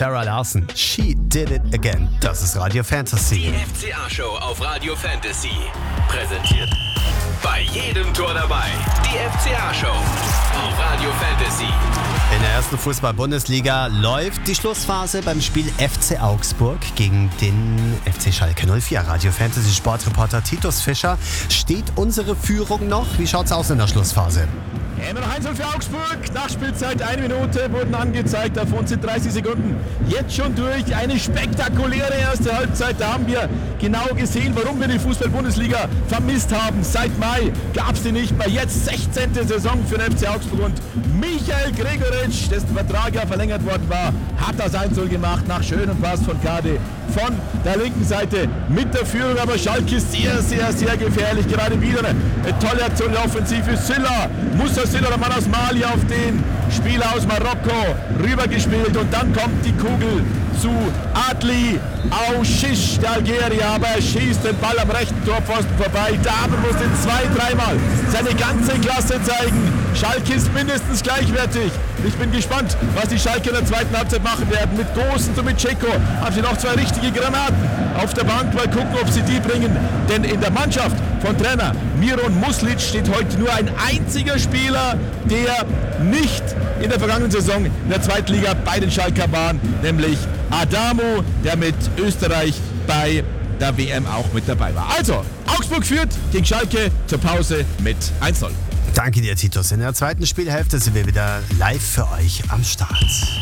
Sarah Larson, She Did It Again. Das ist Radio Fantasy. Die FCA-Show auf Radio Fantasy. Präsentiert bei jedem Tor dabei. Die FCA-Show auf Radio Fantasy. In der ersten Fußball-Bundesliga läuft die Schlussphase beim Spiel FC Augsburg gegen den FC Schalke 04. Radio Fantasy Sportreporter Titus Fischer. Steht unsere Führung noch? Wie schaut's aus in der Schlussphase? Immer noch 1-0 für Augsburg. Nachspielzeit 1 Minute wurden angezeigt. Davon sind 30 Sekunden jetzt schon durch. Eine spektakuläre erste Halbzeit. Da haben wir genau gesehen, warum wir die Fußball-Bundesliga vermisst haben. Seit Mai gab es die nicht mehr. Jetzt 16. Saison für den FC Augsburg. Und Michael Gregoritsch, dessen Vertrag ja verlängert worden war, hat das 1-0 gemacht nach schönem Pass von Kade von der linken Seite mit der Führung. Aber Schalke ist sehr, sehr, sehr gefährlich. Gerade wieder eine tolle Aktion in der Offensive. Sylla, Moussa Sylla, der Mann aus Mali, auf den Spieler aus Marokko rübergespielt. Und dann kommt die Kugel zu Adli Aouchiche, der Algerier. Aber er schießt den Ball am rechten Torpfosten vorbei. Damen musste 2-3 Mal seine ganze Klasse zeigen. Schalke ist mindestens gleichwertig. Ich bin gespannt, was die Schalke in der zweiten Halbzeit machen werden. Mit Gosens und mit Ceko haben sie noch 2 richtige Granaten auf der Bank. Mal gucken, ob sie die bringen. Denn in der Mannschaft von Trainer Miron Muslic steht heute nur ein einziger Spieler, der nicht in der vergangenen Saison in der zweiten Liga bei den Schalker war, nämlich Adamu, der mit Österreich bei der WM auch mit dabei war. Also, Augsburg führt gegen Schalke zur Pause mit 1-0. Danke dir, Titus. In der zweiten Spielhälfte sind wir wieder live für euch am Start.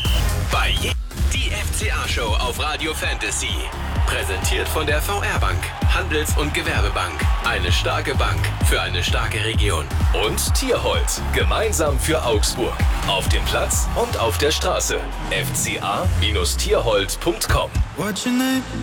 Bei die FCA-Show auf Radio Fantasy. Präsentiert von der VR-Bank, Handels- und Gewerbebank. Eine starke Bank für eine starke Region. Und Tierhold, gemeinsam für Augsburg. Auf dem Platz und auf der Straße. fca-tierhold.com